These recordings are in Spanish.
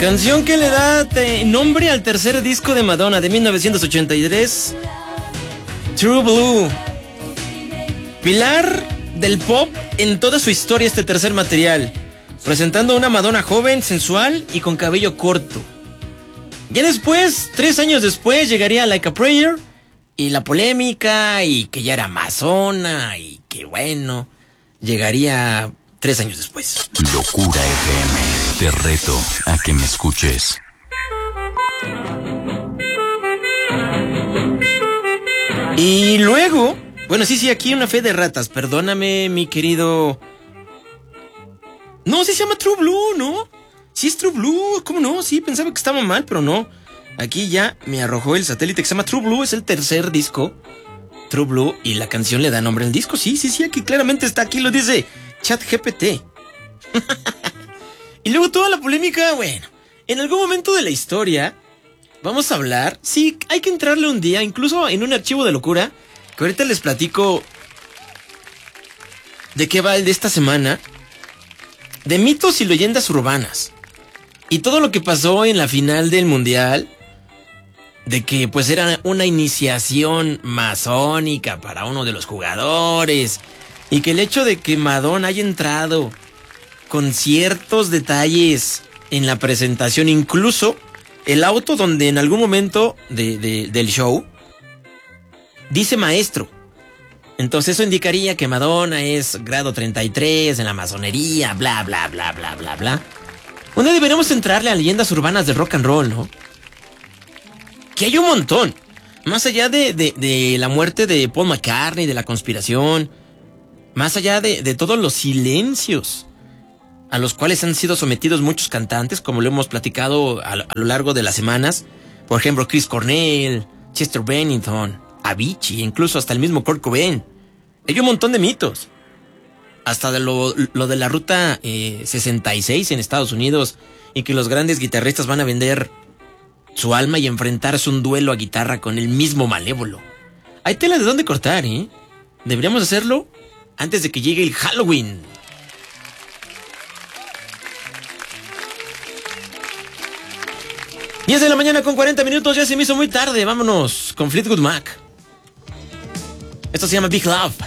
Canción que le da nombre al tercer disco de Madonna de 1983, True Blue. Pilar del pop en toda su historia este tercer material, presentando a una Madonna joven, sensual y con cabello corto. Ya después, 3 años después, llegaría Like a Prayer y la polémica y que ya era amazona y que bueno, llegaría 3 años después. Locura FM. Te reto a que me escuches. Y luego, bueno, sí, aquí una fe de ratas. Perdóname, mi querido. No, sí se llama True Blue, ¿no? Sí es True Blue, ¿cómo no? Sí, pensaba que estaba mal, pero no. Aquí ya me arrojó el satélite que se llama True Blue, es el tercer disco. True Blue, y la canción le da nombre al disco. Sí, aquí claramente está, aquí lo dice ChatGPT. Y luego toda la polémica, bueno, en algún momento de la historia vamos a hablar, sí, hay que entrarle un día, incluso en un archivo de locura, que ahorita les platico de qué va el de esta semana, de mitos y leyendas urbanas, y todo lo que pasó en la final del mundial, de que pues era una iniciación masónica para uno de los jugadores, y que el hecho de que Madonna haya entrado con ciertos detalles en la presentación, incluso el auto donde en algún momento del show dice maestro. Entonces eso indicaría que Madonna es grado 33 en la masonería, bla, bla, bla, bla, bla, bla. Un día deberíamos entrarle a leyendas urbanas del rock and roll, ¿no? Que hay un montón. Más allá de la muerte de Paul McCartney, de la conspiración, más allá de todos los silencios a los cuales han sido sometidos muchos cantantes, como lo hemos platicado a lo largo de las semanas. Por ejemplo, Chris Cornell, Chester Bennington, Avicii, incluso hasta el mismo Kurt Cobain. Hay un montón de mitos. Hasta de lo de la ruta 66 en Estados Unidos, y que los grandes guitarristas van a vender su alma y enfrentarse un duelo a guitarra con el mismo Malévolo. Hay tela de dónde cortar, ¿eh? Deberíamos hacerlo antes de que llegue el Halloween. 10 de la mañana con 40 minutos, ya se me hizo muy tarde. Vámonos con Fleetwood Mac. Esto se llama Big Love.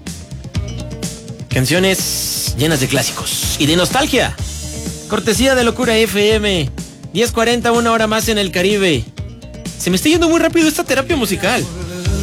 Canciones llenas de clásicos y de nostalgia. Cortesía de Locura FM. 10:40, una hora más en el Caribe. Se me está yendo muy rápido esta terapia musical.